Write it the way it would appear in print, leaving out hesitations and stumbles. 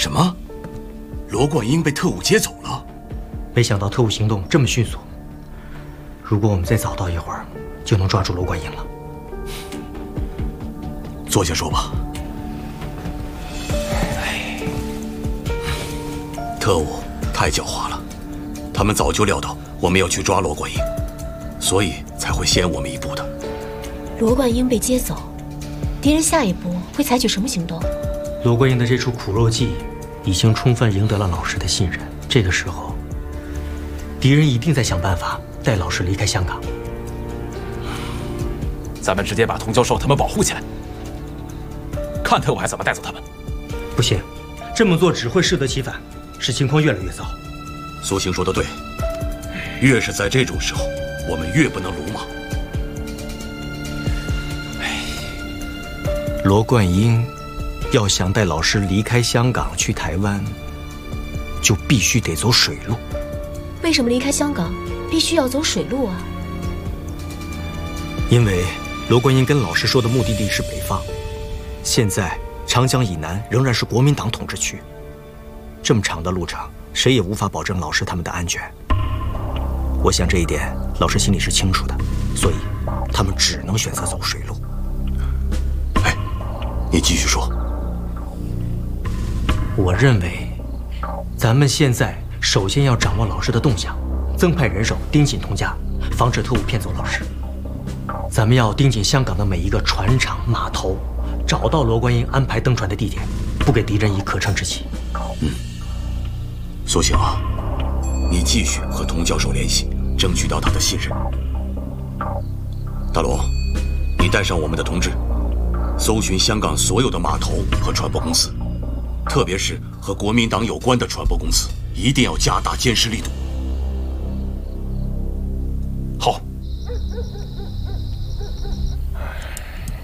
什么？罗贯英被特务接走了？ 没想到特务行动这么迅速。如果我们再早到一会儿，就能抓住罗贯英了。 坐下说吧。特务太狡猾了，他们早就料到我们要去抓罗贯英，所以才会先我们一步的。 罗贯英被接走，敌人下一步会采取什么行动？ 罗贯英的这出苦肉计已经充分赢得了老师的信任，这个时候，敌人一定在想办法带老师离开香港。 咱们直接把童教授他们保护起来，看特务还怎么带走他们。 不行，这么做只会适得其反，使情况越来越糟。 苏醒说的对，越是在这种时候，我们越不能鲁莽。 罗贯英要想带老师离开香港去台湾，就必须得走水路。 为什么离开香港必须要走水路啊？ 因为罗贯英跟老师说的目的地是北方，现在长江以南仍然是国民党统治区，这么长的路程，谁也无法保证老师他们的安全。我想这一点老师心里是清楚的，所以他们只能选择走水路。 哎，你继续说。 我认为，咱们现在首先要掌握老师的动向，增派人手盯紧童家，防止特务骗走老师。咱们要盯紧香港的每一个船厂、码头，找到罗贯英安排登船的地点，不给敌人以可乘之机。 苏醒啊，你继续和童教授联系，争取到他的信任。大龙，你带上我们的同志，搜寻香港所有的码头和船舶公司，特别是和国民党有关的船舶公司，一定要加大监视力度。 好。